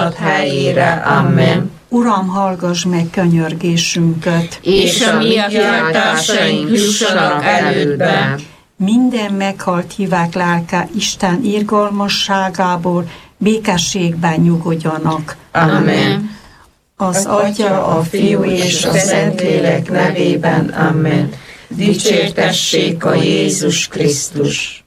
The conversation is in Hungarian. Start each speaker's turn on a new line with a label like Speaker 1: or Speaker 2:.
Speaker 1: helyére. Amen.
Speaker 2: Uram, hallgass meg könyörgésünket,
Speaker 1: És a mi kiáltásaink jussanak elődbe.
Speaker 2: minden meghalt hívák lelke Isten irgalmasságából békességben nyugodjanak.
Speaker 1: Amen.
Speaker 2: Az Atya, a Fiú és a Szentlélek nevében.
Speaker 1: Amen. Dicsértessék a Jézus Krisztus.